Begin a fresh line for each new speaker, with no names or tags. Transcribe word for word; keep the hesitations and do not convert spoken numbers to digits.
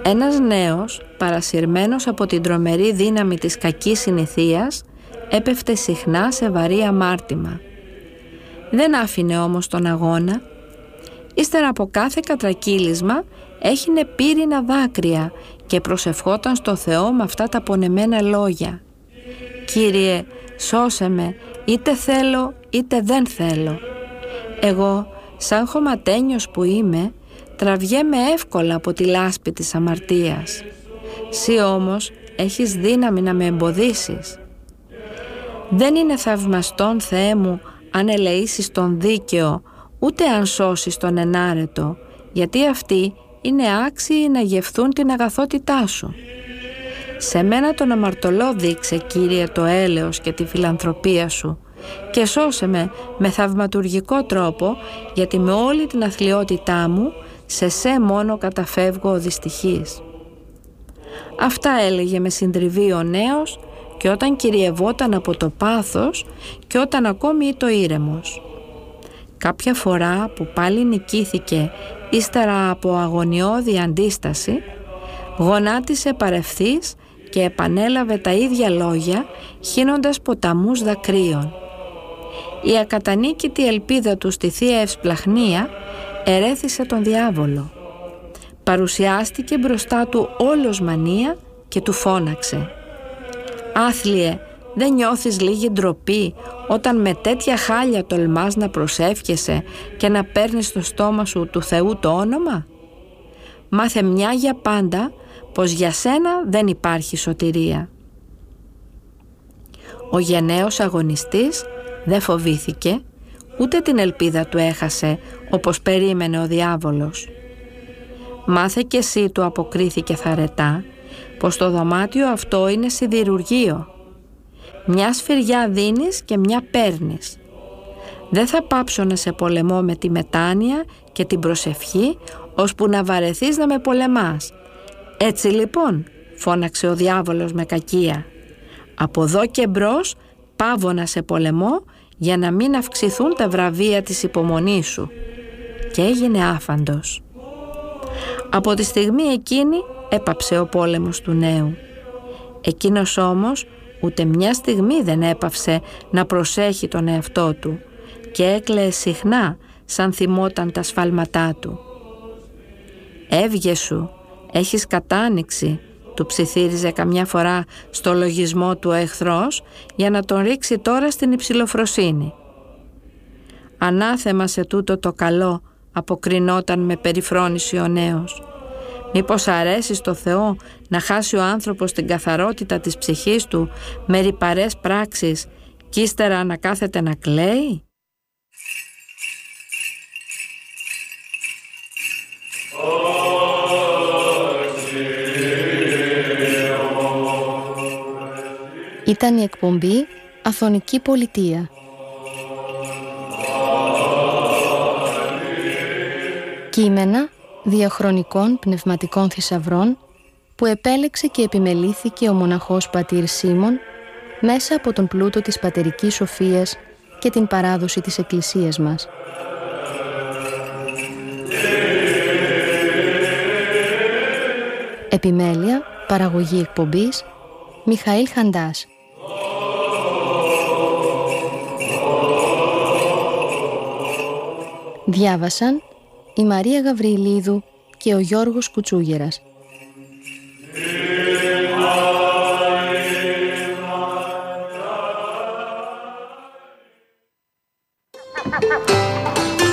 Ένας νέος, παρασυρμένος από την τρομερή δύναμη της κακής συνηθίας, έπεφτε συχνά σε βαρύ αμάρτημα. Δεν άφηνε όμως τον αγώνα. Ύστερα από κάθε κατρακύλισμα έχινε πύρινα δάκρυα και προσευχόταν στο Θεό με αυτά τα πονεμένα λόγια: «Κύριε, σώσε με, είτε θέλω είτε δεν θέλω. Εγώ, σαν χωματένιος που είμαι, τραβιέμαι εύκολα από τη λάσπη της αμαρτίας. Συ όμως έχεις δύναμη να με εμποδίσεις. Δεν είναι θαυμαστόν, Θεέ μου, αν ελεήσεις τον δίκαιο, ούτε αν σώσεις τον ενάρετο, γιατί αυτοί είναι άξιοι να γευθούν την αγαθότητά σου. Σε μένα τον αμαρτωλό δείξε, Κύριε, το έλεος και τη φιλανθρωπία σου και σώσε με με θαυματουργικό τρόπο, γιατί με όλη την αθλιότητά μου σε σε μόνο καταφεύγω ο δυστυχής». Αυτά έλεγε με συντριβή ο νέος, και όταν κυριευόταν από το πάθος και όταν ακόμη ήτο ήρεμος. Κάποια φορά που πάλι νικήθηκε ύστερα από αγωνιώδη αντίσταση, γονάτισε παρευθύς και επανέλαβε τα ίδια λόγια, χύνοντας ποταμούς δακρύων. Η ακατανίκητη ελπίδα του στη Θεία Ευσπλαχνία ερέθησε τον διάβολο. Παρουσιάστηκε μπροστά του όλος μανία και του φώναξε: «Άθλιε, δεν νιώθεις λίγη ντροπή όταν με τέτοια χάλια τολμάς να προσεύχεσαι και να παίρνεις στο στόμα σου του Θεού το όνομα? Μάθε μια για πάντα πως για σένα δεν υπάρχει σωτηρία». Ο γενναίος αγωνιστής δεν φοβήθηκε, ούτε την ελπίδα του έχασε όπως περίμενε ο διάβολος. «Μάθε κι εσύ», του αποκρίθηκε θαρετά, «πως το δωμάτιο αυτό είναι σιδηρουργείο. Μια σφυριά δίνεις και μια παίρνεις. Δεν θα πάψω να σε πολεμώ με τη μετάνοια και την προσευχή, ώσπου να βαρεθείς να με πολεμάς. Έτσι λοιπόν», φώναξε ο διάβολος με κακία, «από εδώ και μπρος πάβω να σε πολεμώ, για να μην αυξηθούν τα βραβεία της υπομονής σου». Και έγινε άφαντος. Από τη στιγμή εκείνη έπαψε ο πόλεμος του νέου. Εκείνος όμως ούτε μια στιγμή δεν έπαυσε να προσέχει τον εαυτό του και έκλαιε συχνά σαν θυμόταν τα σφάλματά του. «Έβγε σου, έχεις κατάνοιξη», του ψιθύριζε καμιά φορά στο λογισμό του ο εχθρός, για να τον ρίξει τώρα στην υψηλοφροσύνη. «Ανάθεμα σε τούτο το καλό», αποκρινόταν με περιφρόνηση ο νέος. «Μήπως αρέσει στο Θεό να χάσει ο άνθρωπος την καθαρότητα της ψυχής του με ρυπαρές πράξεις κι ύστερα να κάθεται να κλαίει?»
Ήταν η εκπομπή Αθωνική Πολιτεία. Κείμενα διαχρονικών πνευματικών θησαυρών που επέλεξε και επιμελήθηκε ο μοναχός πατήρ Σίμων μέσα από τον πλούτο της πατερικής σοφίας και την παράδοση της Εκκλησίας μας. Επιμέλεια, παραγωγή εκπομπής, Μιχαήλ Χαντάς. Διάβασαν η Μαρία Γαβριλίδου και ο Γιώργος Κουτσούγερας.